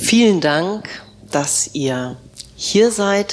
Vielen Dank, dass ihr hier seid.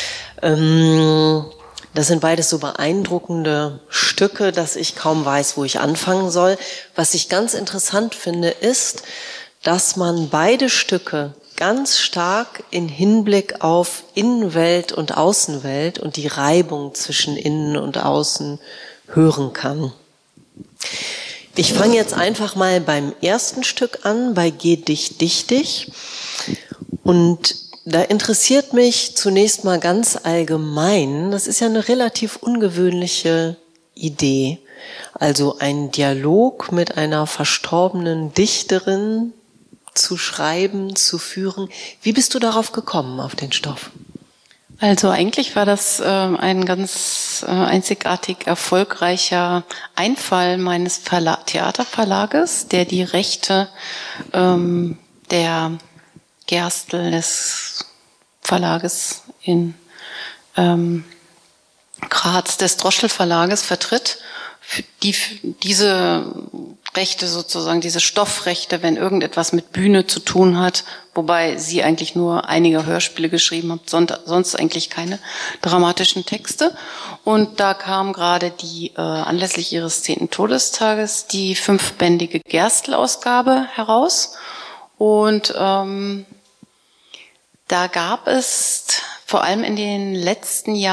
Das sind beides so beeindruckende Stücke, dass ich kaum weiß, wo ich anfangen soll. Was ich ganz interessant finde, ist, dass man beide Stücke ganz stark in Hinblick auf Innenwelt und Außenwelt und die Reibung zwischen Innen und Außen hören kann. Ich fange jetzt einfach mal beim ersten Stück an, bei Geh dich, dich, dich. Und da interessiert mich zunächst mal ganz allgemein, das ist ja eine relativ ungewöhnliche Idee, also einen Dialog mit einer verstorbenen Dichterin zu schreiben, zu führen. Wie bist du darauf gekommen, auf den Stoff? Also eigentlich war das ein ganz einzigartig erfolgreicher Einfall meines Theaterverlages, der die Rechte der Gerstl des Verlages in Graz, des Droschl Verlages vertritt, diese Rechte sozusagen, diese Stoffrechte, wenn irgendetwas mit Bühne zu tun hat, wobei sie eigentlich nur einige Hörspiele geschrieben hat, sonst eigentlich keine dramatischen Texte. Und da kam gerade die anlässlich ihres 10. Todestages die 5-bändige Gerstl-Ausgabe heraus. Und da gab es vor allem in den letzten Jahren